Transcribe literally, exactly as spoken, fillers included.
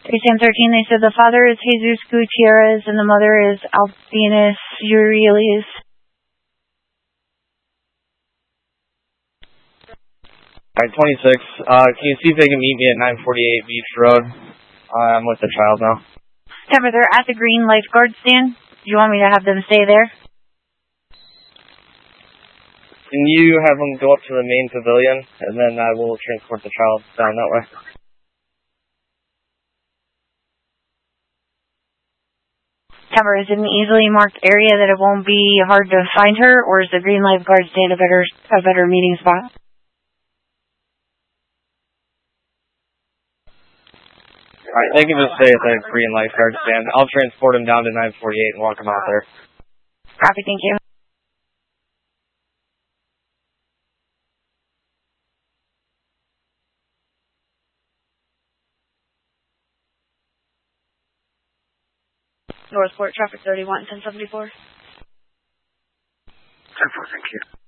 three Sam thirteen, they said the father is Jesus Gutierrez and the mother is Albinus Urielius. Alright, twenty-six. Uh, can you see if they can meet me at nine forty-eight Beach Road? Uh, I'm with the child now. Temper, they're at the green lifeguard stand. Do you want me to have them stay there? Can you have them go up to the main pavilion, and then I will transport the child down that way? Temper, is it an easily marked area that it won't be hard to find her, or is the green lifeguard stand a better, a better meeting spot? Alright, they can just stay at the green lifeguard stand. I'll transport them down to nine forty-eight and walk them out there. Copy, thank you. Northport, traffic thirty-one, ten seventy-four. ten four, thank you.